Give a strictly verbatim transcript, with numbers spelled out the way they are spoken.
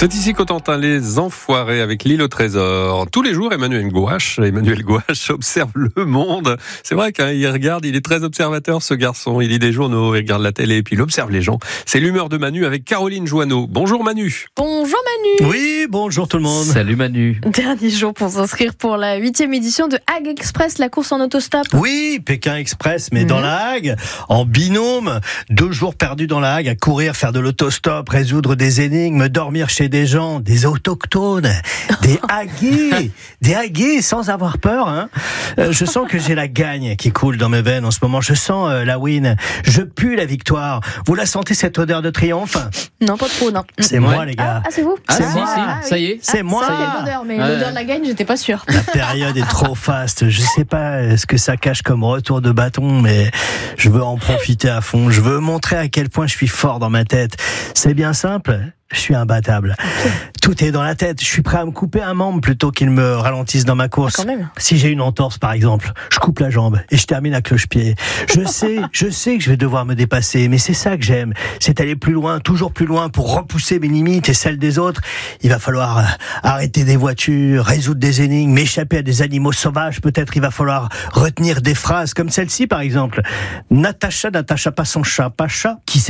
C'est ici Cotentin, les enfoirés avec l'île au trésor. Tous les jours, Emmanuel Gouache, Emmanuel Gouache observe le monde. C'est vrai qu'il regarde, il est très observateur ce garçon. Il lit des journaux, il regarde la télé et puis il observe les gens. C'est l'humeur de Manu avec Caroline Joanneau. Bonjour Manu. Bonjour Manu. Oui, bonjour tout le monde. Salut Manu. Dernier jour pour s'inscrire pour la huitième édition de Hague Express, la course en autostop. Oui, Pékin Express, mais mmh. dans la Hague, en binôme. Deux jours perdus dans la Hague, à courir, faire de l'autostop, résoudre des énigmes, dormir chez des gens, des autochtones, des hagués, des hagués sans avoir peur. Hein. Euh, je sens que j'ai la gagne qui coule dans mes veines en ce moment. Je sens euh, la win. Je pue la victoire. Vous la sentez, cette odeur de triomphe? Non, pas trop, non. C'est ouais. moi, les gars. Ah, ah c'est vous? Ah, c'est si, moi. si, ah, ça oui. y est. C'est ah, moi. C'est l'odeur, mais ouais. l'odeur de la gagne, j'étais pas sûre. La période est trop faste. Je sais pas ce que ça cache comme retour de bâton, mais je veux en profiter à fond. Je veux montrer à quel point je suis fort dans ma tête. C'est bien simple. Je suis imbattable. Okay. Tout est dans la tête. Je suis prêt à me couper un membre plutôt qu'il me ralentisse dans ma course. Ah, quand même. Si j'ai une entorse, par exemple, je coupe la jambe et je termine à cloche-pied. Je sais, je sais que je vais devoir me dépasser, mais c'est ça que j'aime. C'est aller plus loin, toujours plus loin pour repousser mes limites et celles des autres. Il va falloir arrêter des voitures, résoudre des énigmes, m'échapper à des animaux sauvages. Peut-être il va falloir retenir des phrases comme celle-ci, par exemple. Natacha n'attacha pas son chat. Pas chat qui